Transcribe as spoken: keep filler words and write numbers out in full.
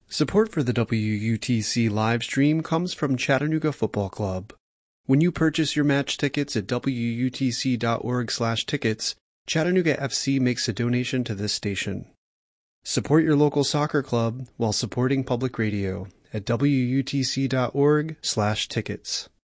Support for the W U T C live stream comes from Chattanooga Football Club. When you purchase your match tickets at W U T C dot org slash tickets, Chattanooga F C makes a donation to this station. Support your local soccer club while supporting public radio at W U T C dot org slash tickets.